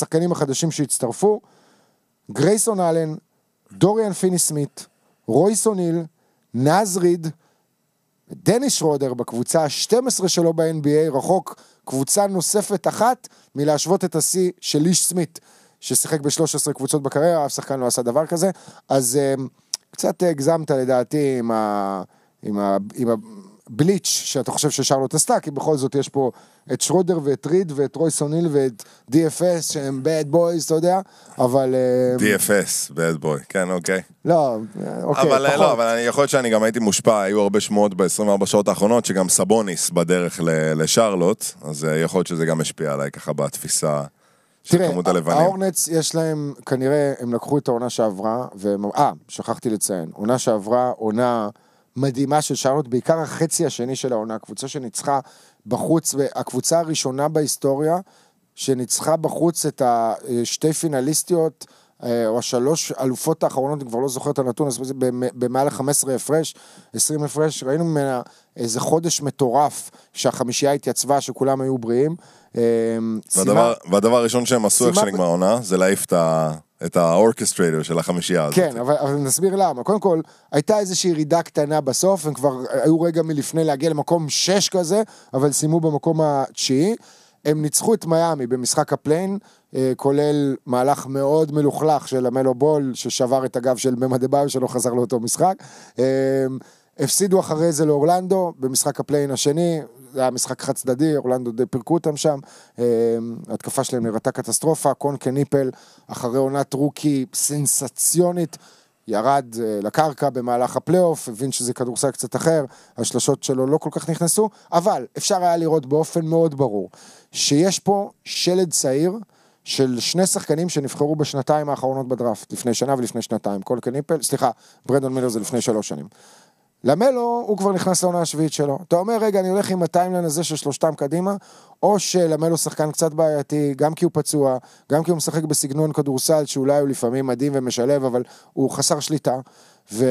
השחקנים החדשים שהצטרפו, גרייסון אלן, דוריאן פיני סמית, רויס אוניל, נאז ריד, דניס שרודר בקבוצה ה-12 שלו ב-NBA, רחוק קבוצה נוספת אחת מלהשוות את השיא של איש סמית, ששיחק ב-13 קבוצות בקריירה, אף שחקן לא עשה דבר כזה, אז קצת הגזמת לדעתי עם הבליץ' שאתה חושב ששרלוט עשתה, כי בכל זאת יש פה את שרודר ואת ריד ואת רויס אוניל ואת DFS שהם bad boys, אתה יודע, אבל... DFS, bad boy, כן, אוקיי. לא, אוקיי, אבל פחות. לא, אבל יכול להיות שאני גם הייתי מושפע, היו הרבה שמועות ב-24 שעות האחרונות, שגם סבוניס בדרך לשרלוט, אז יכול להיות שזה גם השפיע עליי ככה בתפיסה של כמות הלבנים. האורנץ יש להם, כנראה הם לקחו את העונה שעברה, שכחתי לציין, עונה שעברה, עונה מדהימה של שרלוט, בעיקר החצי השני של העונה, הקבוצה שניצחה בחוץ, הקבוצה הראשונה בהיסטוריה, שניצחה בחוץ את השתי פינליסטיות, או השלוש אלופות האחרונות, אני כבר לא זוכר את הנתון, במעל 15 הפרש, 20 הפרש, ראינו ממנה איזה חודש מטורף, שהחמישייה התייצבה, שכולם היו בריאים. והדבר הראשון שהם עשו איך שנגמר העונה, זה להעיף את האורקסטרייטר של החמישייה הזאת. כן, אבל נסביר למה. קודם כל, הייתה איזושהי ירידה קטנה בסוף, הם כבר היו רגע מלפני להגיע למקום 6 כזה, אבל סיימו במקום ה-9. הם ניצחו את מיאמי במשחק הפליין, כולל מהלך מאוד מלוכלך של המלו בול, ששבר את הגב של ממדבאו, שלא חזר לאותו משחק. הפסידו אחרי זה לאורלנדו, במשחק הפליין השני, זה היה משחק חד צדדי, אורלנדו די פירקו אותם שם, התקפה שלהם נראתה קטסטרופה, קונקה ניפל, אחרי עונת רוקי סנסציונית, ירד לקרקע במהלך הפלייאוף, הבין שזה כדורסל קצת אחר, השלשות שלו לא כל כך נכנסו, אבל אפשר היה לראות באופן מאוד ברור, שיש פה שלד צעיר, של שני שחקנים שנבחרו בשנתיים האחרונות בדראפט, לפני שנה ולפני שנתיים, קונקה ניפל, סליחה, ברנדון מילר זה לפני 3 שנים. למלו, הוא כבר נכנס לעונה השביעית שלו. אתה אומר, רגע, אני הולך עם הטיימליין הזה של 3 קדימה, או שלמלו שחקן קצת בעייתי, גם כי הוא פצוע, גם כי הוא משחק בסגנון כדורסל, שאולי הוא לפעמים מדהים ומשלב, אבל הוא חסר שליטה, וזה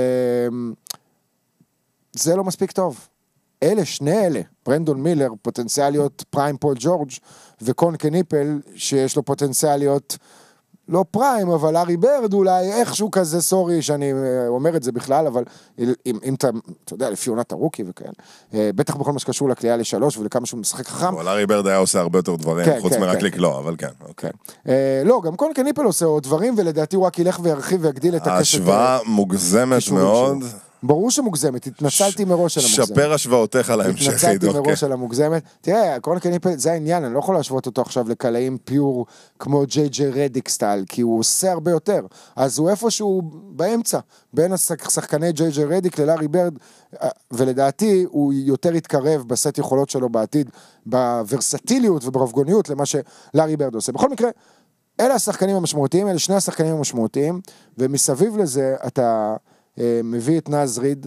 לא מספיק טוב. שני אלה, ברנדון מילר, פוטנציאליות פריים פול ג'ורג', וקונקה ניפל, שיש לו פוטנציאליות לא פריים, אבל ארי ברד אולי איכשהו כזה, סורי שאני אומר את זה בכלל, אבל אם אתה יודע, לפי עונת הרוקי וכאלה, בטח בכל מה שקשור לקליעה ל3 ולכמה שהוא משחק חכם. אבל ארי ברד היה עושה הרבה יותר דברים, חוץ מרק לקלוע, אבל כן. לא, גם קונקה ניפל עושה עוד דברים, ולדעתי הוא רק ילך וירחיב ויגדיל את הקשת. ההשוואה מוגזמת מאוד. ברור שמוגזמת, התנצלתי מראש על המוגזמת. שפר השוואותיך על ההמשך. התנצלתי מראש על המוגזמת. תראה, קונקה ניפל, זה העניין, אני לא יכול להשוות אותו עכשיו לקלעים פיור כמו ג'יי רדיק סטייל, כי הוא עושה הרבה יותר. אז הוא איפשהו באמצע, בין השחקני ג'יי רדיק ללארי ברד, ולדעתי הוא יותר יתקרב בסט יכולות שלו בעתיד, בוורסטיליות וברבגוניות למה שלארי ברד עושה. בכל מקרה, אלה השחקנים המשמעותיים, אלה שני השחקנים המשמעותיים, ומסביב לזה אתה מביא את נאז ריד,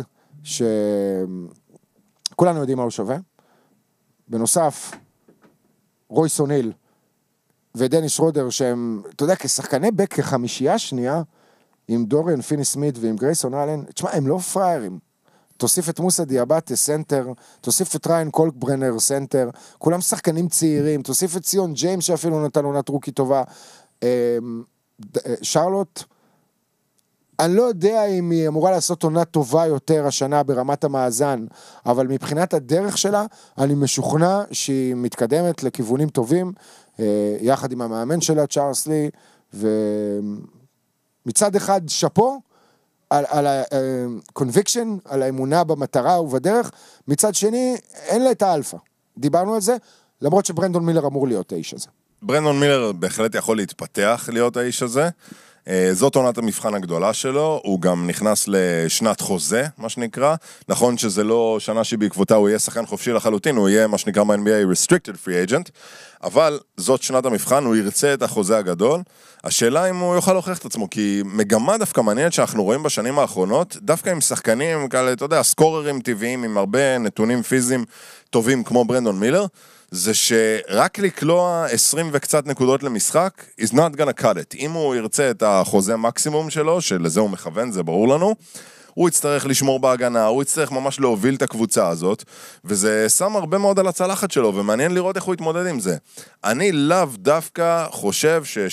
שכולנו יודעים מה הוא שווה. בנוסף, רויס אוניל ודניס שרודר, שהם, אתה יודע, כשחקני בק כחמישייה שנייה, עם דוריאן פיני סמית ועם גרייסון אלן, תשמע, הם לא פריירים. תוסיף את מוסא דיאבטה סנטר, תוסיף את ריין קולקברנר סנטר, כולם שחקנים צעירים, תוסיף את ציון ג'יימס שאפילו נתן עונת רוקי טובה. שרלוט, אני לא יודע אם היא אמורה לעשות עונה טובה יותר השנה ברמת המאזן, אבל מבחינת הדרך שלה, אני משוכנע שהיא מתקדמת לכיוונים טובים, יחד עם המאמן שלה, צ'ארלס לי, ומצד אחד שפו, על ה-conviction, על האמונה במטרה ובדרך, מצד שני, אין לה את האלפא. דיברנו על זה, למרות שברנדון מילר אמור להיות האיש הזה. ברנדון מילר בהחלט יכול להתפתח להיות האיש הזה, זאת עונת המבחן הגדולה שלו, הוא גם נכנס לשנת חוזה, מה שנקרא, נכון שזה לא שנה שבעקבותה הוא יהיה שחקן חופשי לחלוטין, הוא יהיה מה שנקרא ב-NBA restricted free agent, אבל זאת שנת המבחן, הוא ירצה את החוזה הגדול, השאלה אם הוא יוכל להוכיח את עצמו, כי מגמה דווקא מעניינת שאנחנו רואים בשנים האחרונות, דווקא עם שחקנים כאלה, אתה יודע, סקוררים טבעיים, עם הרבה נתונים פיזיים טובים כמו ברנדון מילר, זה שרק לקלוע 20 וקצת נקודות למשחק, is not gonna cut it. אם הוא ירצה את החוזה מקסימום שלו, שלזה הוא מכוון, זה ברור לנו, הוא יצטרך לשמור בהגנה, הוא יצטרך ממש להוביל את הקבוצה הזאת, וזה שם הרבה מאוד על הצלחת שלו, ומעניין לראות איך הוא יתמודד עם זה. אני לאו דווקא חושב